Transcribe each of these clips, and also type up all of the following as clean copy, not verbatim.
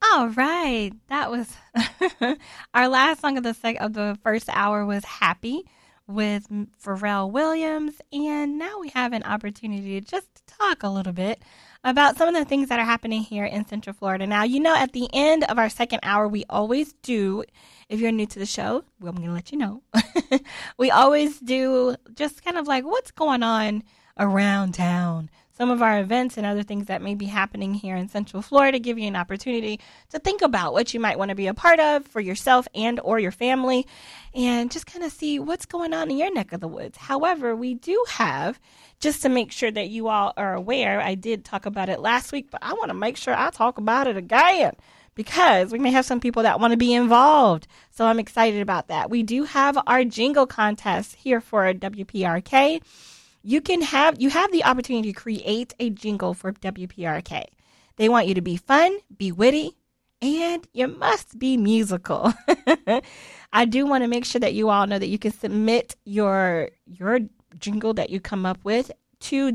All right. That was our last song of the first hour was Happy with Pharrell Williams. And now we have an opportunity to just talk a little bit about some of the things that are happening here in Central Florida. Now, at the end of our second hour, we always do, if you're new to the show, well, I'm going to let you know, we always do just kind of like what's going on around town. Some of our events and other things that may be happening here in Central Florida, give you an opportunity to think about what you might want to be a part of for yourself and or your family, and just kind of see what's going on in your neck of the woods. However, we do have, just to make sure that you all are aware, I did talk about it last week, but I want to make sure I talk about it again, because we may have some people that want to be involved. So I'm excited about that. We do have our jingle contest here for WPRK. You have the opportunity to create a jingle for WPRK. They want you to be fun, be witty, and you must be musical. I do want to make sure that you all know that you can submit your jingle that you come up with to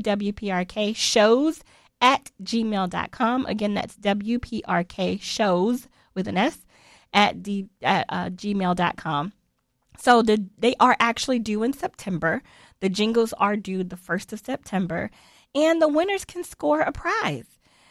WPRKshows@gmail.com. Again, that's WPRKshows with an S at gmail.com. So they are actually due in September. The jingles are due the 1st of September, and the winners can score a prize,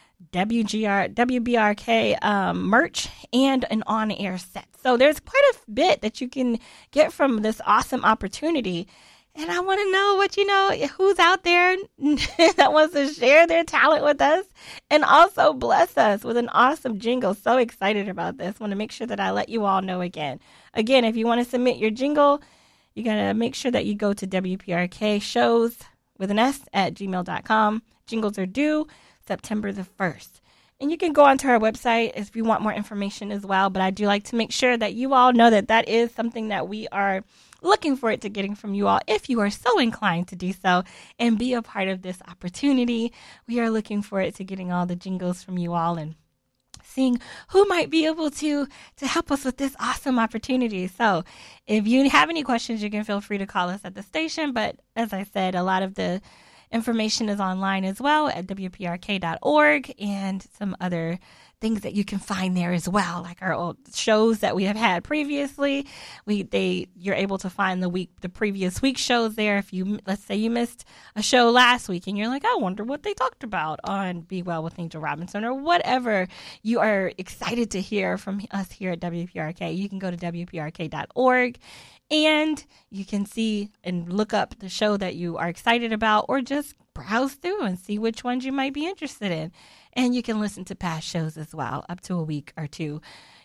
WBRK merch, and an on-air set. So there's quite a bit that you can get from this awesome opportunity. And I want to know who's out there that wants to share their talent with us and also bless us with an awesome jingle. So excited about this. Want to make sure that I let you all know again. Again, if you want to submit your jingle, you got to make sure that you go to WPRKshows with an S at gmail.com. Jingles are due September the 1st. And you can go onto our website if you want more information as well. But I do like to make sure that you all know that that is something that we are looking forward to getting from you all, if you are so inclined to do so and be a part of this opportunity. We are looking forward to getting all the jingles from you all and seeing who might be able to help us with this awesome opportunity. So if you have any questions, you can feel free to call us at the station. But as I said, a lot of the information is online as well at WPRK.org, and some other things that you can find there as well, like our old shows that we have had previously. You're able to find the previous week's shows there. If let's say you missed a show last week and you're like, I wonder what they talked about on Be Well with Angel Robinson, or whatever you are excited to hear from us here at WPRK, you can go to WPRK.org. And you can see and look up the show that you are excited about, or just browse through and see which ones you might be interested in. And you can listen to past shows as well, up to a week or two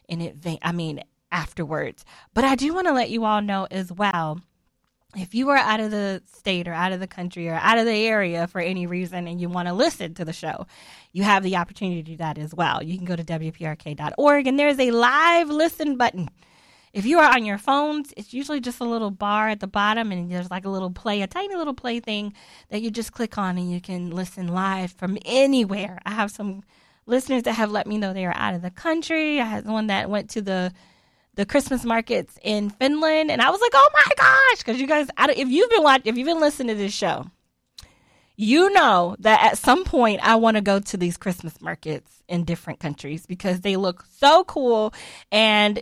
afterwards. But I do want to let you all know as well, if you are out of the state or out of the country or out of the area for any reason and you want to listen to the show, you have the opportunity to do that as well. You can go to WPRK.org, and there's a live listen button. If you are on your phones, it's usually just a little bar at the bottom, and there's like a tiny little play thing that you just click on, and you can listen live from anywhere. I have some listeners that have let me know they are out of the country. I had one that went to the Christmas markets in Finland, and I was like, oh my gosh, because you guys, if you've been listening to this show, you know that at some point I want to go to these Christmas markets in different countries because they look so cool. And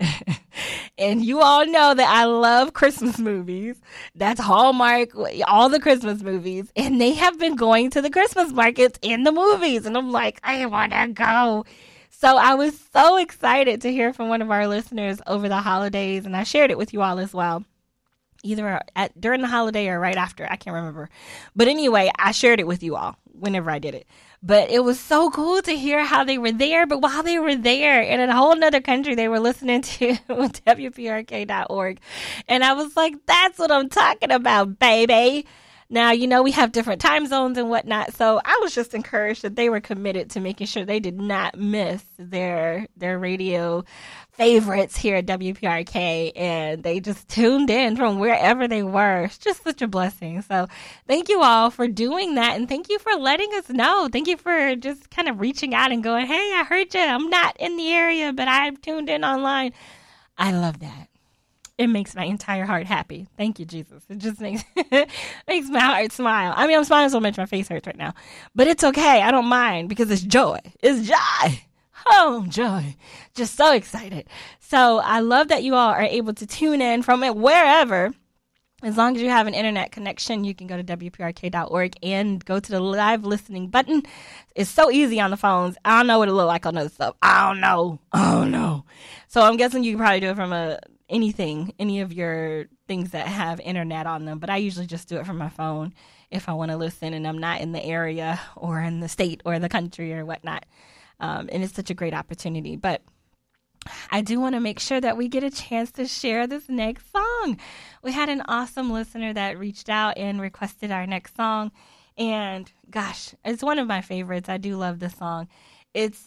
and you all know that I love Christmas movies. That's Hallmark, all the Christmas movies. And they have been going to the Christmas markets in the movies. And I'm like, I want to go. So I was so excited to hear from one of our listeners over the holidays. And I shared it with you all as well. Either during the holiday or right after. I can't remember. But anyway, I shared it with you all whenever I did it. But it was so cool to hear how they were there. But while they were there in a whole nother country, they were listening to WPRK.org. And I was like, that's what I'm talking about, baby. Now, we have different time zones and whatnot. So I was just encouraged that they were committed to making sure they did not miss their radio favorites here at WPRK. And they just tuned in from wherever they were. It's just such a blessing. So thank you all for doing that. And thank you for letting us know. Thank you for just kind of reaching out and going, hey, I heard you. I'm not in the area, but I tuned in online. I love that. It makes my entire heart happy. Thank you, Jesus. It just makes my heart smile. I mean, I'm smiling so much my face hurts right now. But it's okay. I don't mind because it's joy. It's joy. Oh, joy. Just so excited. So I love that you all are able to tune in from it wherever. As long as you have an internet connection, you can go to WPRK.org and go to the live listening button. It's so easy on the phones. I don't know what it look like on other stuff. I don't know. Oh, no. So I'm guessing you can probably do it from any of your things that have internet on them. But I usually just do it from my phone if I want to listen and I'm not in the area or in the state or the country or whatnot. And it's such a great opportunity. But I do want to make sure that we get a chance to share this next song. We had an awesome listener that reached out and requested our next song. And gosh, it's one of my favorites. I do love this song. It's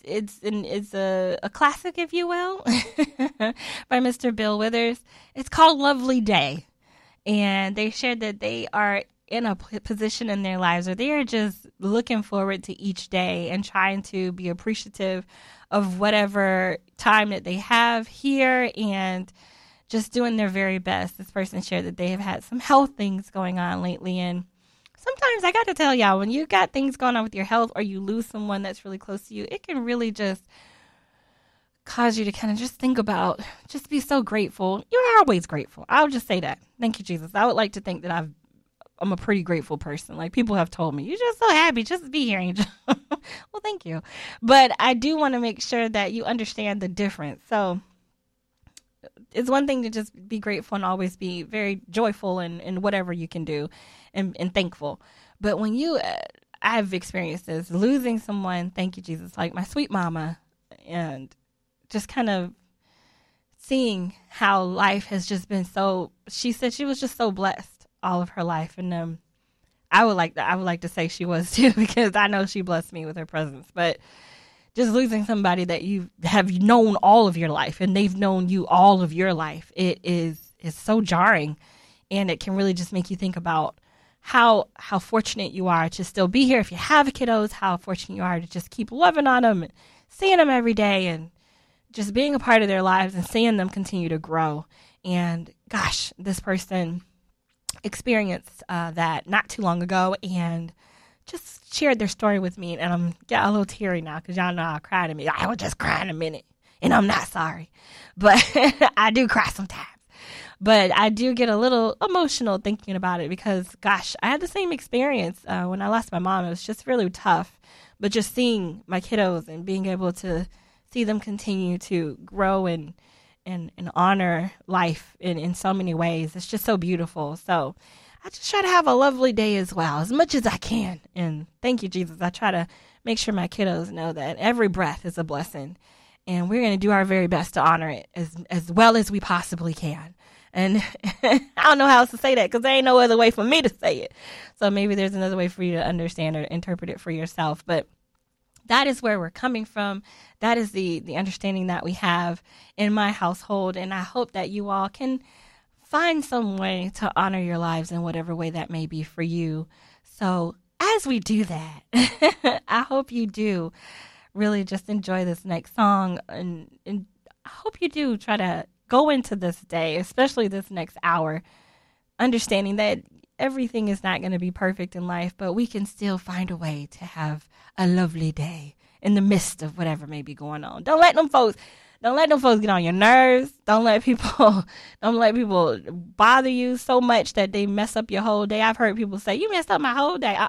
a classic, if you will, by Mr. Bill Withers. It's called Lovely Day. And they shared that they are in a position in their lives where they are just looking forward to each day and trying to be appreciative of whatever time that they have here and just doing their very best. This person shared that they have had some health things going on lately, and sometimes I got to tell y'all, when you got things going on with your health or you lose someone that's really close to you, it can really just cause you to kind of just think about, just be so grateful. You're always grateful. I'll just say that. Thank you, Jesus. I would like to think that I'm a pretty grateful person. Like, people have told me, you're just so happy just to be here. Angel. Well, thank you. But I do want to make sure that you understand the difference. So it's one thing to just be grateful and always be very joyful in whatever you can do and thankful. But when I've experienced this, losing someone, thank you, Jesus, like my sweet mama, and just kind of seeing how life has just been she said she was just so blessed all of her life. And I would like to say she was too, because I know she blessed me with her presence. But just losing somebody that you have known all of your life and they've known you all of your life, is so jarring. And it can really just make you think about how fortunate you are to still be here. If you have kiddos, how fortunate you are to just keep loving on them and seeing them every day and just being a part of their lives and seeing them continue to grow. And gosh, this person experienced that not too long ago and just shared their story with me. And I'm getting a little teary now because y'all know I'll cry in a minute. I will just cry in a minute, and I'm not sorry. But I do cry sometimes. But I do get a little emotional thinking about it because, gosh, I had the same experience when I lost my mom. It was just really tough. But just seeing my kiddos and being able to see them continue to grow and honor life in so many ways, it's just so beautiful. So I just try to have a lovely day as well, as much as I can. And thank you, Jesus. I try to make sure my kiddos know that every breath is a blessing. And we're going to do our very best to honor it as well as we possibly can. And I don't know how else to say that because there ain't no other way for me to say it. So maybe there's another way for you to understand or interpret it for yourself. But that is where we're coming from. That is the understanding that we have in my household. And I hope that you all can find some way to honor your lives in whatever way that may be for you. So as we do that, I hope you do really just enjoy this next song. And I hope you do try to go into this day, especially this next hour, understanding that everything is not going to be perfect in life, but we can still find a way to have a lovely day in the midst of whatever may be going on. Don't let them folks get on your nerves. Don't let people bother you so much that they mess up your whole day. I've heard people say, "You messed up my whole day."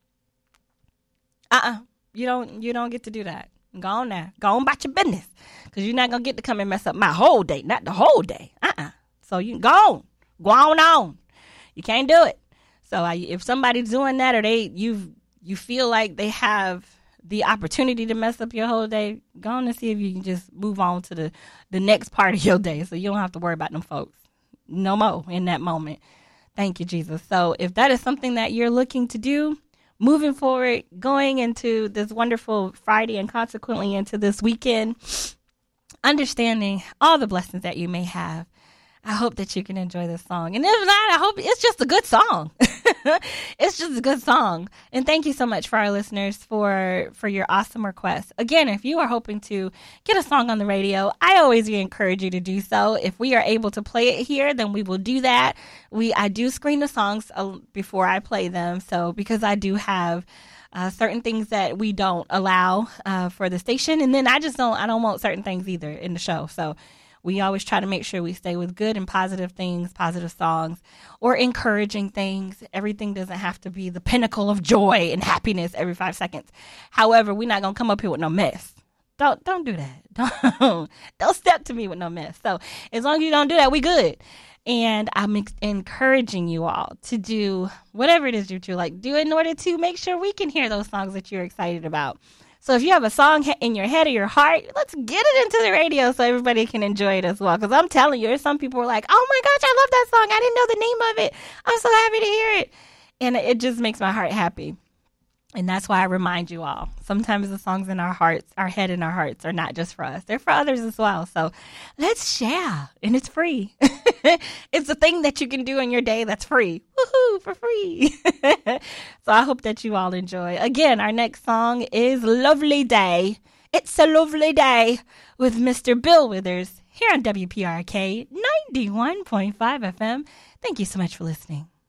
You don't get to do that. Go on now. Go on about your business. Because you're not going to get to come and mess up my whole day. Not the whole day. So you can go on. Go on. You can't do it. So if somebody's doing that or you feel like they have the opportunity to mess up your whole day, go on and see if you can just move on to the next part of your day so you don't have to worry about them folks no more in that moment. Thank you, Jesus. So if that is something that you're looking to do, moving forward, going into this wonderful Friday and consequently into this weekend, understanding all the blessings that you may have, I hope that you can enjoy this song. And if not, I hope it's just a good song. It's just a good song. And thank you so much for our listeners for your awesome requests. Again, if you are hoping to get a song on the radio, I always encourage you to do so. If we are able to play it here, then we will do that. I do screen the songs before I play them. So because I do have certain things that we don't allow for the station. And then I don't want certain things either in the show. So we always try to make sure we stay with good and positive things, positive songs, or encouraging things. Everything doesn't have to be the pinnacle of joy and happiness every 5 seconds. However, we're not going to come up here with no mess. Don't do that. Don't step to me with no mess. So as long as you don't do that, we good. And I'm encouraging you all to do whatever it is you like do in order to make sure we can hear those songs that you're excited about. So if you have a song in your head or your heart, let's get it into the radio so everybody can enjoy it as well. Because I'm telling you, there's some people who are like, oh my gosh, I love that song. I didn't know the name of it. I'm so happy to hear it. And it just makes my heart happy. And that's why I remind you all, sometimes the songs in our hearts, our head and our hearts are not just for us. They're for others as well. So let's share. And it's free. It's a thing that you can do in your day that's free. Woohoo, for free. So I hope that you all enjoy. Again, our next song is Lovely Day. It's a Lovely Day with Mr. Bill Withers here on WPRK 91.5 FM. Thank you so much for listening.